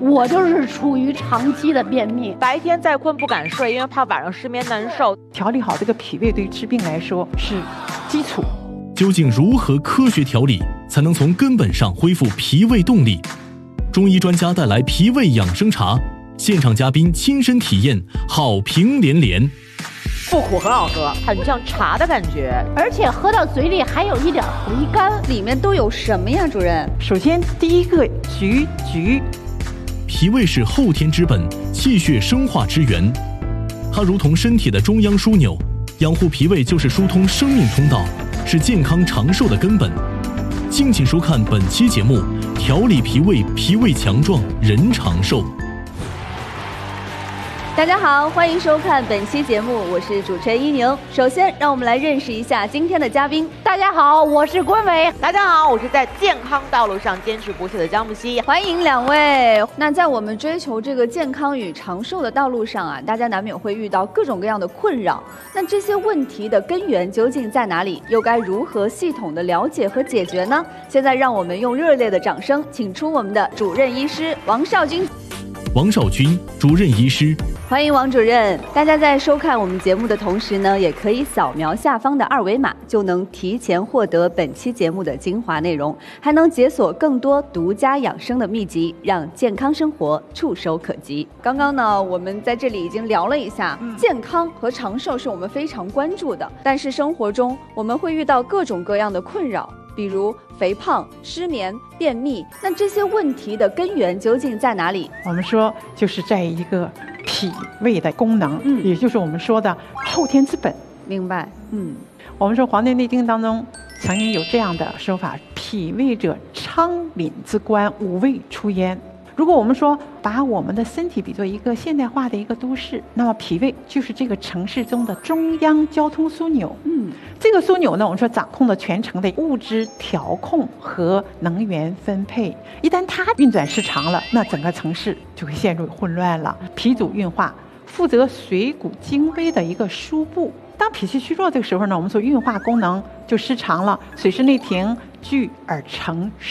我就是处于长期的便秘， 白天再困不敢睡，因为怕晚上失眠难受。 调理好这个脾胃对治病来说是基础。 究竟如何科学调理，才能从根本上恢复脾胃动力？中医专家带来脾胃养生茶，现场嘉宾亲身体验，好评连连。 不苦，很好喝，很像茶的感觉， 而且喝到嘴里还有一点回甘。 里面都有什么呀，主任？ 首先第一个橘。 脾胃是后天之本，气血生化之源，它如同身体的中央枢纽，养护脾胃就是疏通生命通道，是健康长寿的根本。敬请收看本期节目，调理脾胃，脾胃强壮，人长寿。 大家好，欢迎收看本期节目，我是主持人依宁。首先，让我们来认识一下今天的嘉宾。 大家好，我是关伟。 大家好，我是在健康道路上坚持不懈的张木希。 欢迎两位。那在我们追求这个健康与长寿的道路上啊，大家难免会遇到各种各样的困扰。那这些问题的根源究竟在哪里？又该如何系统的了解和解决呢？现在让我们用热烈的掌声，请出我们的主任医师王少军。 王少军，主任医师。 欢迎王主任。大家在收看我们节目的同时呢，也可以扫描下方的二维码，就能提前获得本期节目的精华内容，还能解锁更多独家养生的秘籍，让健康生活触手可及。刚刚呢，我们在这里已经聊了一下，健康和长寿是我们非常关注的，但是生活中我们会遇到各种各样的困扰，比如肥胖、失眠、便秘，那这些问题的根源究竟在哪里？ 我们说就是在一个脾胃的功能，也就是我们说的后天之本。 明白。 我们说《黄帝内经》当中曾经有这样的说法：脾胃者，昌廪之官，五味出焉。如果我们说把我们的身体比作一个现代化的一个都市，那么脾胃就是这个城市中的中央交通枢纽。这个枢纽呢，我们说掌控了全城的物资调控和能源分配。一旦它运转失常了，那整个城市就会陷入混乱了。脾主运化，负责水谷精微的一个输布。当脾气虚弱这个时候呢，我们说运化功能就失常了，水湿内停聚而成